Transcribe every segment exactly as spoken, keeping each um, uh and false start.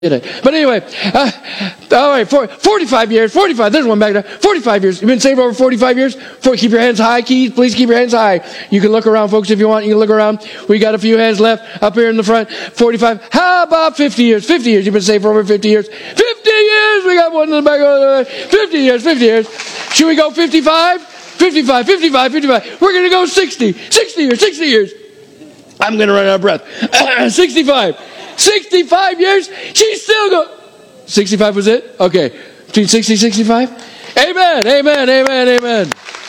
But anyway, uh, all right, for, forty-five years, forty-five, there's one back there, forty-five years. You've been saved over forty-five years? For, keep your hands high, Keith. Please keep your hands high. You can look around, folks, if you want. You can look around. We got a few hands left up here in the front. forty-five. How about fifty years? fifty years. You've been saved for over fifty years. fifty years. We got one in the back. fifty years, fifty years. Should we go fifty-five? fifty-five, fifty-five, fifty-five. We're going to go sixty. sixty years, sixty years. I'm going to run out of breath. sixty-five. sixty-five years, she's still going. sixty-five was it? Okay. Between sixty and sixty-five? Amen, amen, amen, amen.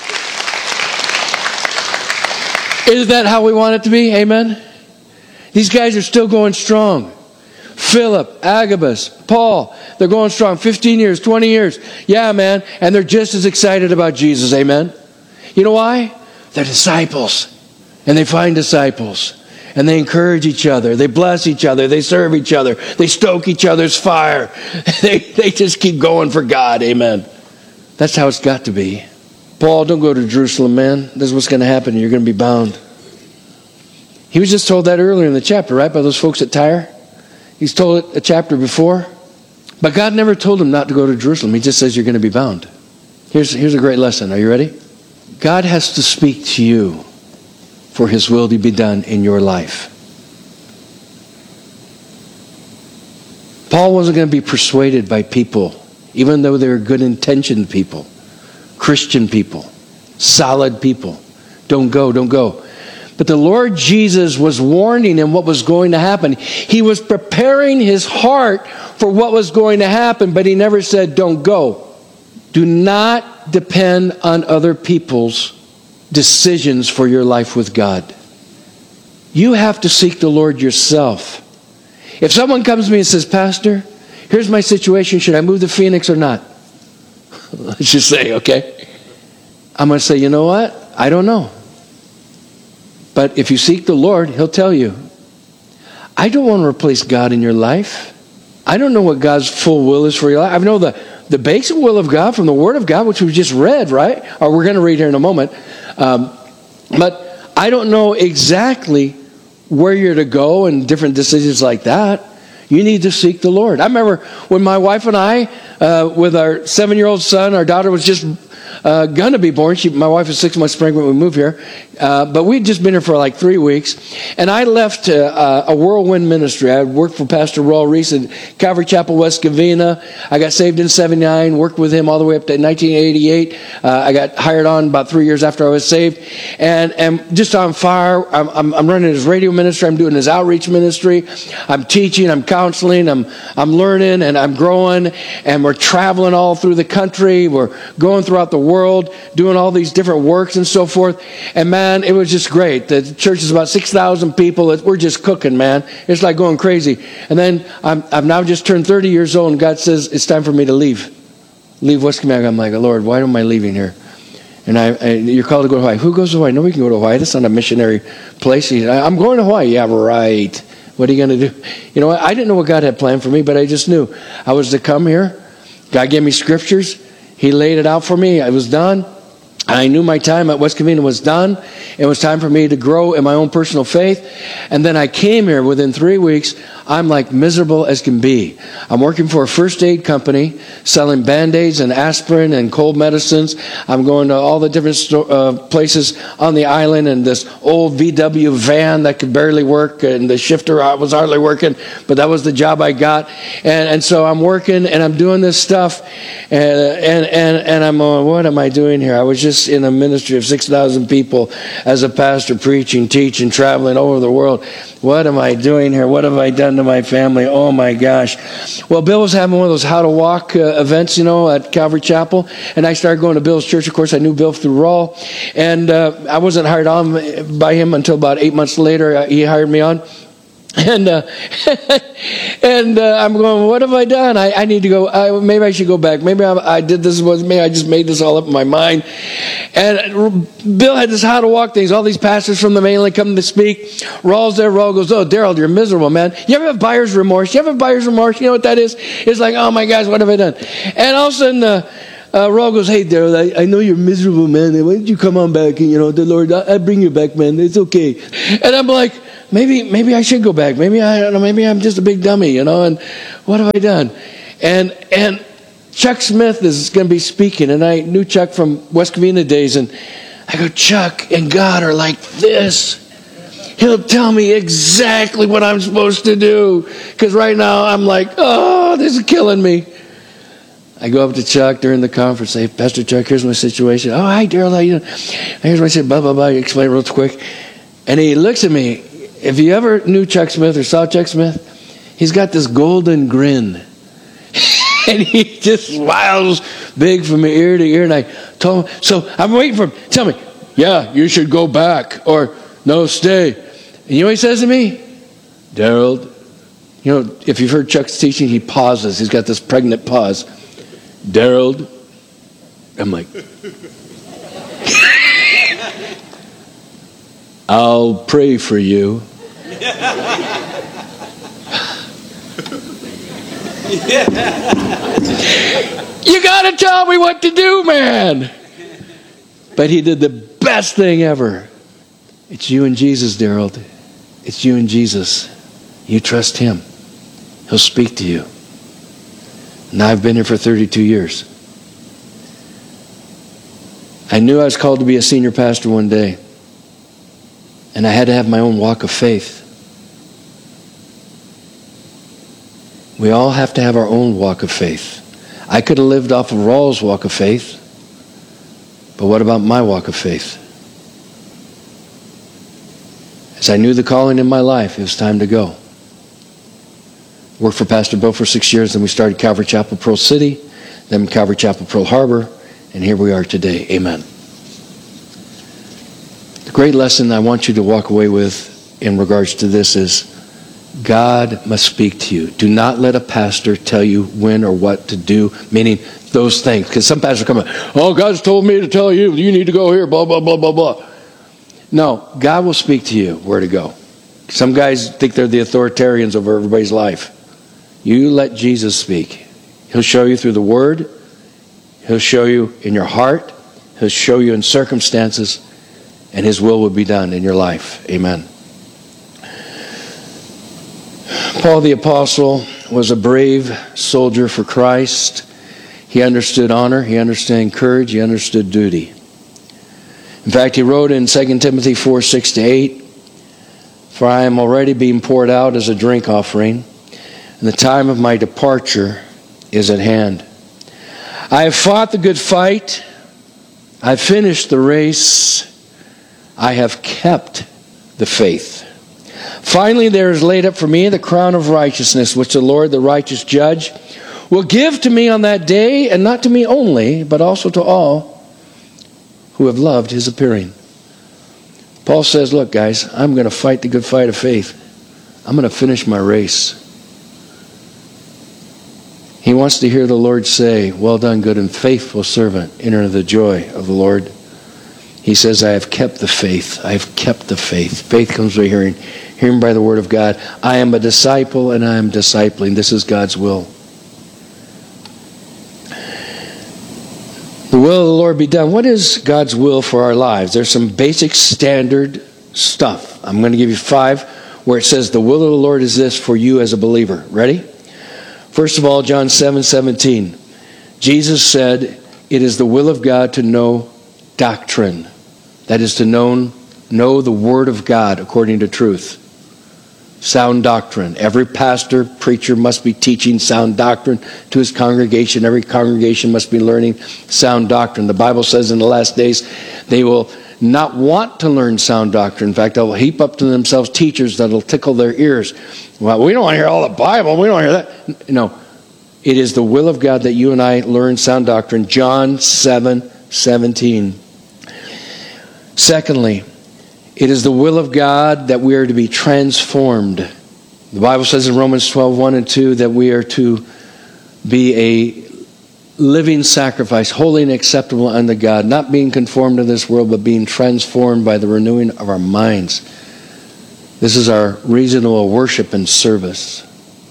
Isn't that how we want it to be? Amen? These guys are still going strong. Philip, Agabus, Paul, they're going strong. fifteen years, twenty years. Yeah, man. And they're just as excited about Jesus. Amen? You know why? They're disciples. And they find disciples. And they encourage each other. They bless each other. They serve each other. They stoke each other's fire. They, they just keep going for God. Amen. That's how it's got to be. Paul, don't go to Jerusalem, man. This is what's going to happen. You're going to be bound. He was just told that earlier in the chapter, right? By those folks at Tyre. He's told it a chapter before. But God never told him not to go to Jerusalem. He just says you're going to be bound. Here's, here's a great lesson. Are you ready? God has to speak to you for His will to be done in your life. Paul wasn't going to be persuaded by people, even though they were good-intentioned people, Christian people, solid people. Don't go, don't go. But the Lord Jesus was warning him what was going to happen. He was preparing his heart for what was going to happen, but he never said, don't go. Do not depend on other people's decisions for your life with God. You have to seek the Lord yourself. If someone comes to me and says, Pastor, here's my situation. Should I move to Phoenix or not? Let's just say, okay. I'm going to say, you know what? I don't know. But if you seek the Lord, He'll tell you. I don't want to replace God in your life. I don't know what God's full will is for your life. I know the, the basic will of God from the Word of God, which we just read, right? Or we're going to read here in a moment. Um, but I don't know exactly where you're to go and different decisions like that. You need to seek the Lord. I remember when my wife and I, uh, with our seven-year-old son, our daughter was just uh, going to be born. She, my wife was six months pregnant when we moved here. Uh, but we'd just been here for like three weeks. And I left uh, a whirlwind ministry. I worked for Pastor Raul Reese at Calvary Chapel, West Covina. I got saved in seventy-nine, worked with him all the way up to nineteen eighty-eight. Uh, I got hired on about three years after I was saved. And, and just on fire. I'm, I'm, I'm running his radio ministry. I'm doing his outreach ministry. I'm teaching. I'm counseling. I'm, I'm learning and I'm growing. And we're traveling all through the country. We're going throughout the world, doing all these different works and so forth. And man, it was just great. The church is about six thousand people. We're just cooking, man. It's like going crazy. And then I'm, I've now just turned thirty years old, and God says, it's time for me to leave. Leave West Covina. I'm like, Lord, why am I leaving here? And I, I, you're called to go to Hawaii. Who goes to Hawaii? Nobody can go to Hawaii. That's not a missionary place. He, I'm going to Hawaii. Yeah, right. What are you going to do? You know what? I didn't know what God had planned for me, but I just knew I was to come here. God gave me scriptures. He laid it out for me. I was done. I knew my time at West Covina was done. It was time for me to grow in my own personal faith. And then I came here within three weeks. I'm like miserable as can be. I'm working for a first aid company selling Band-Aids and aspirin and cold medicines. I'm going to all the different sto- uh, places on the island in this old V W van that could barely work, and the shifter was hardly working, but that was the job I got. And, and so I'm working and I'm doing this stuff, and, and, and, and I'm going, what am I doing here? I was just in a ministry of six thousand people as a pastor, preaching, teaching, traveling over the world. What am I doing here? What have I done to my family? Oh my gosh. Well, Bill was having one of those how to walk uh, events, you know, at Calvary Chapel. And I started going to Bill's church. Of course, I knew Bill through Raul. And uh, I wasn't hired on by him until about eight months later. He hired me on. And uh, and uh, I'm going, what have I done? I, I need to go. I, maybe I should go back. Maybe I, I did this. Was maybe I just made this all up in my mind. And Bill had this how to walk things. All these pastors from the mainland come to speak. Raul's there. Raul goes, oh, Daryl, you're miserable, man. You ever have buyer's remorse? You ever have buyer's remorse? You know what that is? It's like, oh my gosh, what have I done? And all of a sudden, uh, Uh, Raul goes, hey, Daryl, I, I know you're miserable, man. Why don't you come on back? And, you know, the Lord, I, I bring you back, man. It's okay. And I'm like, maybe maybe I should go back. Maybe I don't know. Maybe I'm just a big dummy, you know. And what have I done? And and Chuck Smith is going to be speaking, and I knew Chuck from West Covina days, and I go, Chuck and God are like this. He'll tell me exactly what I'm supposed to do, because right now I'm like, oh, this is killing me. I go up to Chuck during the conference, say, Pastor Chuck, here's my situation. Oh, hi, Daryl, how you doing? Here's my situation, blah, blah, blah. Explain it real quick. And he looks at me. If you ever knew Chuck Smith or saw Chuck Smith, he's got this golden grin. And he just smiles big from ear to ear. And I told him, so I'm waiting for him. Tell me, yeah, you should go back. Or, no, stay. And you know what he says to me? Daryl, you know, if you've heard Chuck's teaching, he pauses. He's got this pregnant pause. Daryl, I'm like, I'll pray for you. You got to tell me what to do, man. But he did the best thing ever. It's you and Jesus, Daryl. It's you and Jesus. You trust him. He'll speak to you. And I've been here for thirty-two years. I knew I was called to be a senior pastor one day. And I had to have my own walk of faith. We all have to have our own walk of faith. I could have lived off of Rawls' walk of faith. But what about my walk of faith? As I knew the calling in my life, it was time to go. Worked for Pastor Bill for six years, then we started Calvary Chapel Pearl City, then Calvary Chapel Pearl Harbor, and here we are today. Amen. The great lesson I want you to walk away with in regards to this is God must speak to you. Do not let a pastor tell you when or what to do, meaning those things. Because some pastors come up, oh, God's told me to tell you, you need to go here, blah, blah, blah, blah, blah. No, God will speak to you where to go. Some guys think they're the authoritarians over everybody's life. You let Jesus speak. He'll show you through the Word. He'll show you in your heart. He'll show you in circumstances. And His will will be done in your life. Amen. Paul the Apostle was a brave soldier for Christ. He understood honor. He understood courage. He understood duty. In fact, he wrote in Second Timothy four, six to eight, for I am already being poured out as a drink offering, and the time of my departure is at hand. I have fought the good fight. I have finished the race. I have kept the faith. Finally, there is laid up for me the crown of righteousness, which the Lord, the righteous judge, will give to me on that day, and not to me only, but also to all who have loved his appearing. Paul says, look, guys, I'm going to fight the good fight of faith. I'm going to finish my race. He wants to hear the Lord say, well done, good and faithful servant. Enter the joy of the Lord. He says, I have kept the faith. I have kept the faith. Faith comes by hearing. Hearing by the word of God. I am a disciple and I am discipling. This is God's will. The will of the Lord be done. What is God's will for our lives? There's some basic standard stuff. I'm going to give you five where it says the will of the Lord is this for you as a believer. Ready? First of all, John seven seventeen. Jesus said, it is the will of God to know doctrine. That is to know, know the Word of God according to truth. Sound doctrine. Every pastor, preacher must be teaching sound doctrine to his congregation. Every congregation must be learning sound doctrine. The Bible says in the last days they will not want to learn sound doctrine. In fact, they'll heap up to themselves teachers that'll tickle their ears. Well, we don't want to hear all the Bible. We don't hear that. No. It is the will of God that you and I learn sound doctrine. John seven seventeen. Secondly, it is the will of God that we are to be transformed. The Bible says in Romans twelve, one and two that we are to be a living sacrifice, holy and acceptable unto God, not being conformed to this world, but being transformed by the renewing of our minds. This is our reasonable worship and service.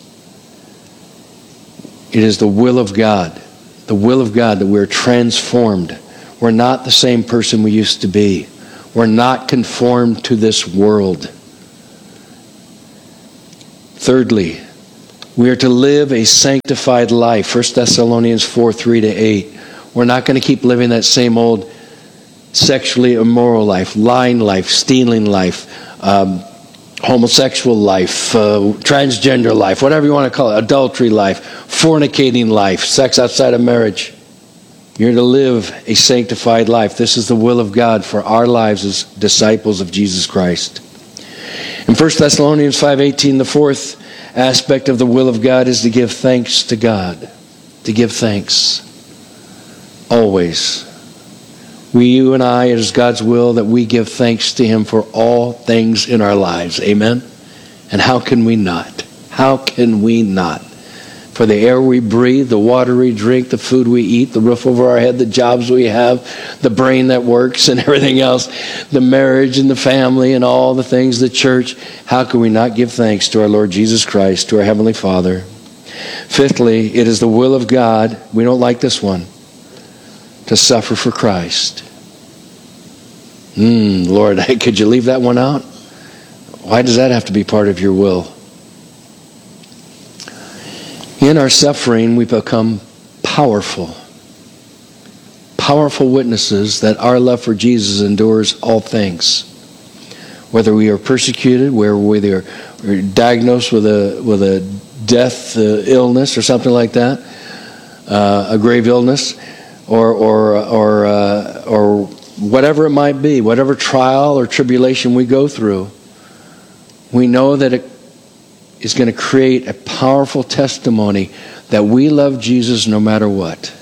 It is the will of God, the will of God that we're transformed. We're not the same person we used to be. We're not conformed to this world. Thirdly, we are to live a sanctified life. First Thessalonians four, three to eight. We're not going to keep living that same old sexually immoral life, lying life, stealing life, um, homosexual life, uh, transgender life, whatever you want to call it, adultery life, fornicating life, sex outside of marriage. You're to live a sanctified life. This is the will of God for our lives as disciples of Jesus Christ. In First Thessalonians five eighteen, the fourth aspect of the will of God is to give thanks to God. To give thanks. Always. We, you and I, it is God's will that we give thanks to Him for all things in our lives. Amen? And how can we not? How can we not? For the air we breathe, the water we drink, the food we eat, the roof over our head, the jobs we have, the brain that works and everything else, the marriage and the family and all the things, the church. How can we not give thanks to our Lord Jesus Christ, to our Heavenly Father? Fifthly, it is the will of God, we don't like this one, to suffer for Christ. Hmm, Lord, could you leave that one out? Why does that have to be part of your will? In our suffering, we become powerful. Powerful witnesses that our love for Jesus endures all things. Whether we are persecuted, where we are diagnosed with a with a death uh, illness or something like that, uh, a grave illness, or or or uh, or whatever it might be, whatever trial or tribulation we go through, we know that it is going to create a powerful testimony that we love Jesus no matter what.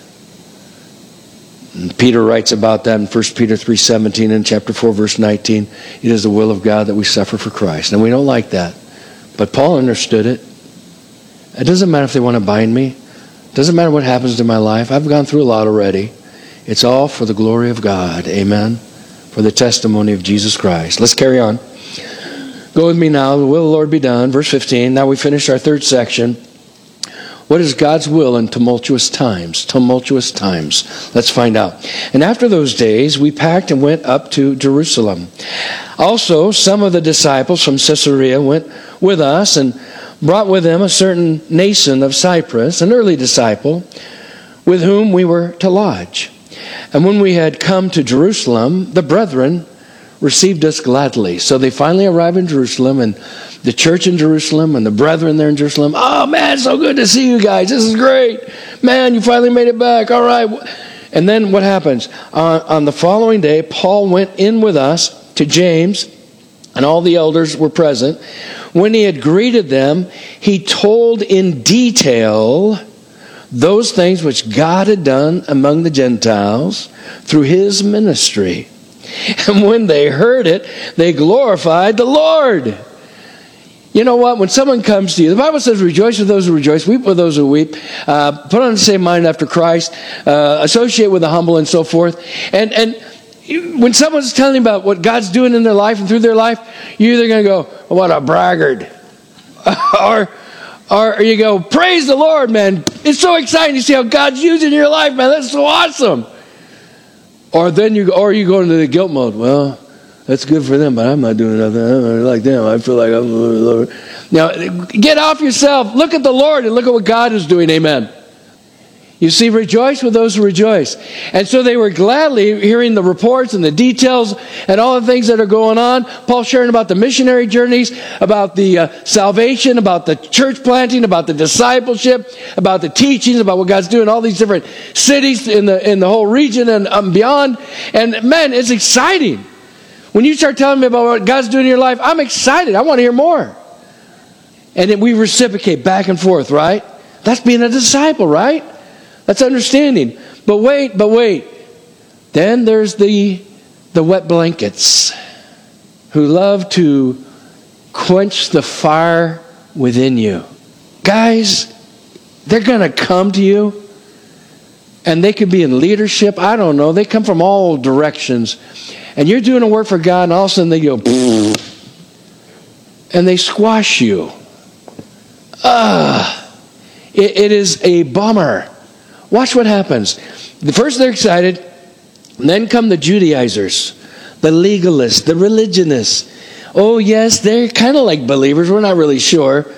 And Peter writes about that in First Peter three seventeen and chapter four verse nineteen. It is the will of God that we suffer for Christ. And we don't like that. But Paul understood it. It doesn't matter if they want to bind me. It doesn't matter what happens to my life. I've gone through a lot already. It's all for the glory of God. Amen. For the testimony of Jesus Christ. Let's carry on. Go with me now. The will of the Lord be done. Verse fifteen. Now we finished our third section. What is God's will in tumultuous times? Tumultuous times. Let's find out. And after those days, we packed and went up to Jerusalem. Also, some of the disciples from Caesarea went with us and brought with them a certain Nason of Cyprus, an early disciple, with whom we were to lodge. And when we had come to Jerusalem, the brethren received us gladly. So they finally arrived in Jerusalem, and the church in Jerusalem and the brethren there in Jerusalem, oh man, so good to see you guys. This is great. Man, you finally made it back. All right. And then what happens? On, on the following day, Paul went in with us to James, and all the elders were present. When he had greeted them, he told in detail those things which God had done among the Gentiles through his ministry. And when they heard it, they glorified the Lord. You know what? When someone comes to you, the Bible says, rejoice with those who rejoice, weep with those who weep, uh, put on the same mind after Christ, uh, associate with the humble and so forth. And and when someone's telling you about what God's doing in their life and through their life, you're either going to go, what a braggart. or, or you go, praise the Lord, man. It's so exciting to see how God's using your life, man. That's so awesome. Or then you, or you go into the guilt mode. Well, that's good for them, but I'm not doing nothing. I'm like them. I feel like I'm. Now, get off yourself. Look at the Lord and look at what God is doing. Amen. You see, rejoice with those who rejoice. And so they were gladly hearing the reports and the details and all the things that are going on. Paul sharing about the missionary journeys, about the uh, salvation, about the church planting, about the discipleship, about the teachings, about what God's doing in all these different cities in the in the whole region and um, beyond. And man, it's exciting. When you start telling me about what God's doing in your life, I'm excited. I want to hear more. And then we reciprocate back and forth, right? That's being a disciple, right? That's understanding. But wait, but wait. Then there's the the wet blankets who love to quench the fire within you. Guys, they're going to come to you, and they could be in leadership. I don't know. They come from all directions. And you're doing a work for God, and all of a sudden they go, and they squash you. Ah, it, it is a bummer. Watch what happens. First they're excited, and then come the Judaizers, the legalists, the religionists. Oh yes, they're kind of like believers. We're not really sure.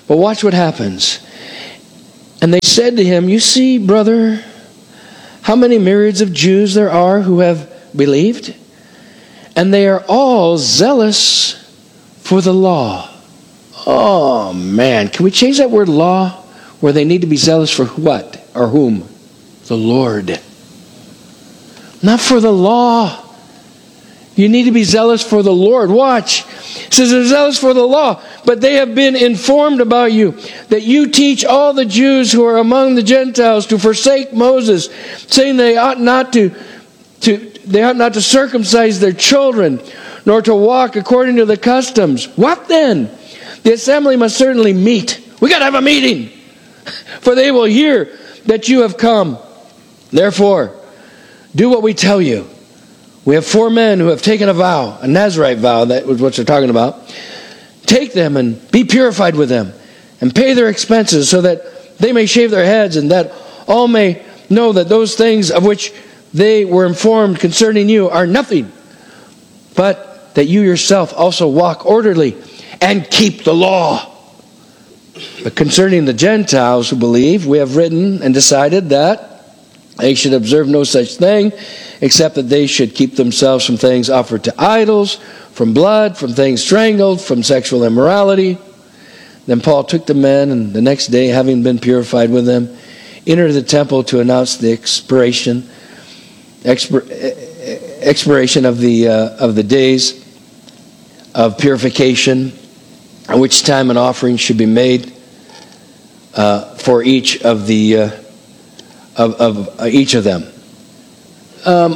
But watch what happens. And they said to him, you see, brother, how many myriads of Jews there are who have believed? And they are all zealous for the law. Oh, man. Can we change that word law? Where they need to be zealous for what? Or whom? The Lord. Not for the law. You need to be zealous for the Lord. Watch. It says they're zealous for the law, but they have been informed about you, that you teach all the Jews who are among the Gentiles to forsake Moses, saying they ought not to, to they ought not to circumcise their children, nor to walk according to the customs. What then? The assembly must certainly meet. We got to have a meeting, for they will hear that you have come. Therefore, do what we tell you. We have four men who have taken a vow, a Nazirite vow, that was what they're talking about. Take them and be purified with them, and pay their expenses, so that they may shave their heads, and that all may know that those things of which they were informed concerning you are nothing, but that you yourself also walk orderly and keep the law. But concerning the Gentiles who believe, we have written and decided that they should observe no such thing, except that they should keep themselves from things offered to idols, from blood, from things strangled, from sexual immorality. Then Paul took the men, and the next day, having been purified with them, entered the temple to announce the expiration, expir, expiration of the uh, of the days of purification, at which time an offering should be made uh, for each of the uh, of, of uh, each of them. Um,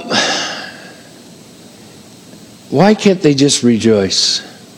why can't they just rejoice?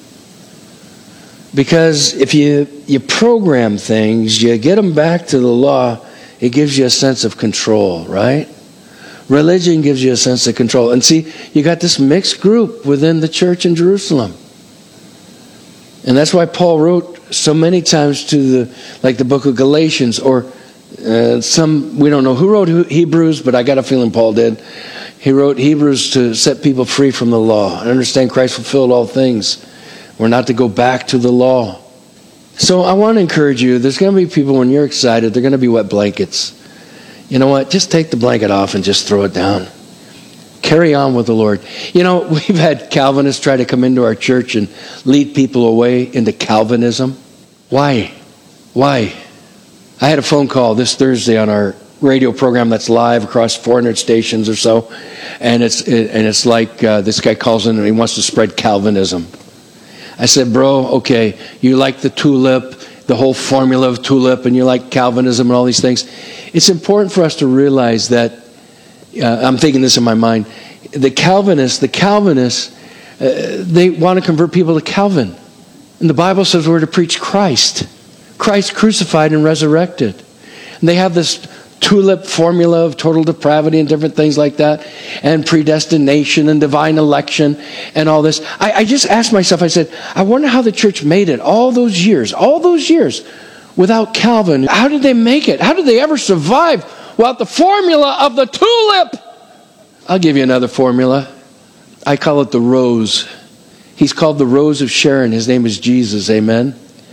Because if you, you program things, you get them back to the law, it gives you a sense of control, right? Religion gives you a sense of control. And see, you got this mixed group within the church in Jerusalem. And that's why Paul wrote so many times to the, like the book of Galatians, or uh, some, we don't know who wrote Hebrews, but I got a feeling Paul did. He wrote Hebrews to set people free from the law and understand Christ fulfilled all things. We're not to go back to the law. So I want to encourage you, there's going to be people when you're excited, they're going to be wet blankets. You know what? Just take the blanket off and just throw it down. Carry on with the Lord. You know, we've had Calvinists try to come into our church and lead people away into Calvinism. Why? Why? I had a phone call this Thursday on our radio program that's live across four hundred stations or so, and it's it, and it's like uh, this guy calls in and he wants to spread Calvinism. I said, bro, okay, you like the tulip, the whole formula of tulip, and you like Calvinism and all these things. It's important for us to realize that, uh, I'm thinking this in my mind, the Calvinists, the Calvinists, uh, they want to convert people to Calvin. And the Bible says we're to preach Christ. Christ crucified and resurrected. And they have this tulip formula of total depravity and different things like that, and predestination and divine election and all this. I, I just asked myself, I said, I wonder how the church made it all those years, all those years without Calvin. How did they make it? How did they ever survive without the formula of the tulip? I'll give you another formula. I call it the rose. He's called the Rose of Sharon. His name is Jesus. Amen.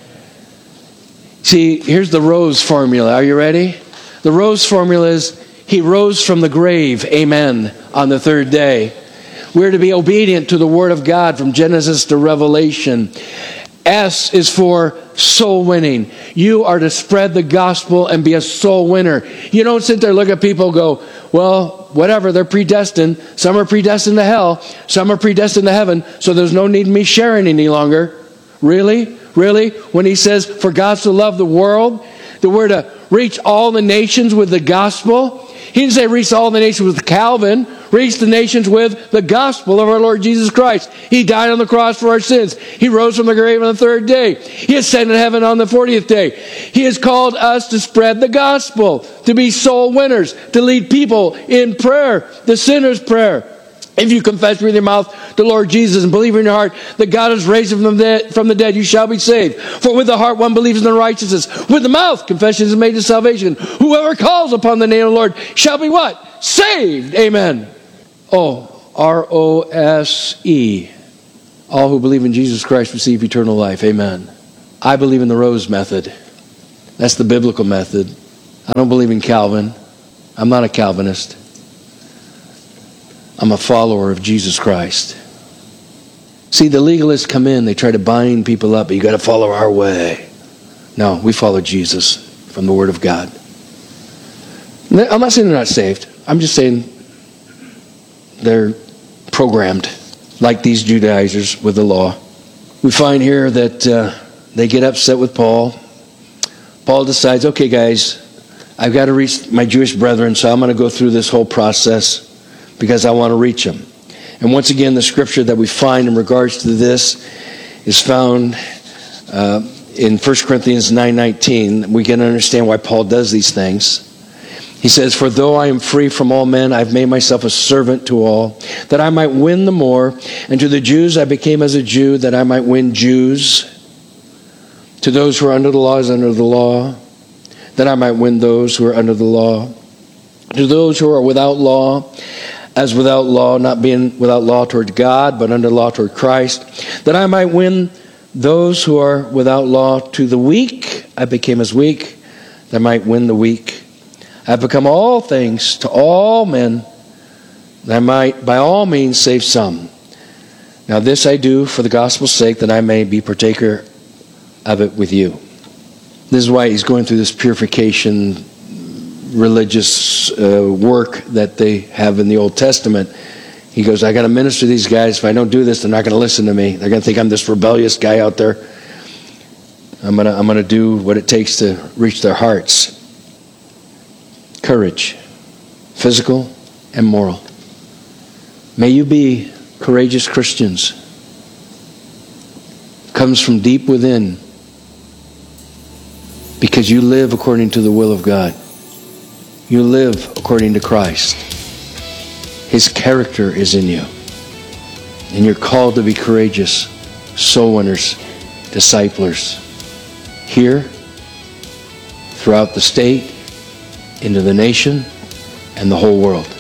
See, here's the rose formula. Are you ready? The rose formula is, he rose from the grave, amen, on the third day. We're to be obedient to the Word of God from Genesis to Revelation. S is for soul winning. You are to spread the gospel and be a soul winner. You don't sit there and look at people and go, well, whatever, they're predestined. Some are predestined to hell. Some are predestined to heaven. So there's no need in me sharing any longer. Really? Really? When he says, for God so loved the world, that we're to reach all the nations with the gospel. He didn't say reach all the nations with Calvin. Reach the nations with the gospel of our Lord Jesus Christ. He died on the cross for our sins. He rose from the grave on the third day. He ascended to heaven on the fortieth day. He has called us to spread the gospel, to be soul winners, to lead people in prayer, the sinner's prayer. If you confess with your mouth the Lord Jesus and believe in your heart that God has raised him from the, from the dead, you shall be saved. For with the heart one believes in the righteousness. With the mouth confession is made to salvation. Whoever calls upon the name of the Lord shall be what? Saved. Amen. Oh, R O S E. All who believe in Jesus Christ receive eternal life. Amen. I believe in the Rose method. That's the biblical method. I don't believe in Calvin. I'm not a Calvinist. I'm a follower of Jesus Christ. See, the legalists come in, they try to bind people up, but you got to follow our way. No, we follow Jesus from the Word of God. I'm not saying they're not saved. I'm just saying they're programmed like these Judaizers with the law. We find here that uh, they get upset with Paul. Paul decides, okay guys, I've got to reach my Jewish brethren, so I'm going to go through this whole process because I want to reach them. And once again, the scripture that we find in regards to this is found uh, in First Corinthians nine nineteen. We can understand why Paul does these things. He says, for though I am free from all men, I've made myself a servant to all, that I might win the more. And to the Jews I became as a Jew, that I might win Jews. To those who are under the law as under the law, that I might win those who are under the law. To those who are without law, as without law, not being without law toward God, but under law toward Christ, that I might win those who are without law. To the weak I became as weak, that I might win the weak. I have become all things to all men, that I might by all means save some. Now this I do for the gospel's sake, that I may be partaker of it with you. This is why he's going through this purification religious uh, work that they have in the Old Testament. He goes, I got to minister to these guys. If I don't do this, they're not going to listen to me. They're going to think I'm this rebellious guy out there. I'm going to I'm going to do what it takes to reach their hearts. Courage, physical and moral. May you be courageous Christians. It comes from deep within, because you live according to the will of God. You live according to Christ. His character is in you. And you're called to be courageous soul winners, disciplers. Here, throughout the state, into the nation, and the whole world.